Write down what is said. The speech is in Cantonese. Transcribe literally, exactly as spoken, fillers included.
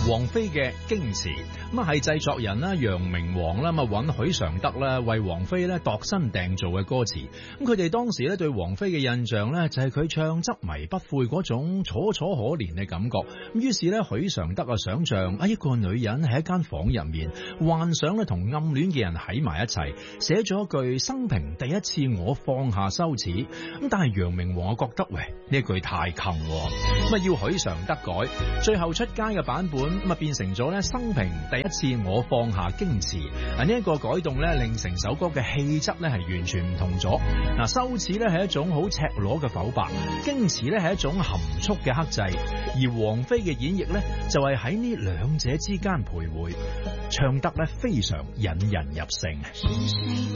王菲嘅矜持，咁啊係製作人啦楊明煌啦，咁啊揾許常德啦為王菲咧度身訂造嘅歌詞。咁佢哋當時咧對王菲嘅印象咧就係佢唱執迷不悔嗰種楚楚可憐嘅感覺。咁於是咧許常德啊想象啊一個女人喺一間房入面，幻想咧同暗戀嘅人喺埋一齊，寫咗一句生平第一次我放下羞恥。咁但係楊明煌啊覺得喂呢一句太近，咁啊要許常德改，最後出街嘅版本咁啊變成咗咧生平第一次我放下矜持。嗱呢一個改動咧令成首歌嘅氣質咧係完全唔同咗。嗱羞恥咧係一種好赤裸嘅剖白，矜持咧係一種含蓄嘅克制，而王菲嘅演繹咧就係喺呢兩者之間徘徊，唱得咧非常引人入勝。